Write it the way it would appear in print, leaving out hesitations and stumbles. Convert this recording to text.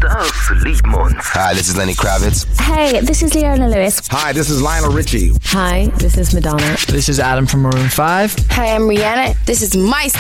Mr. Sleepmans. Hi, this is Lenny Kravitz. Hey, this is Leona Lewis. Hi, this is Lionel Richie. Hi, this is Madonna. This is Adam from Maroon 5. Hi, I'm Rihanna. This is my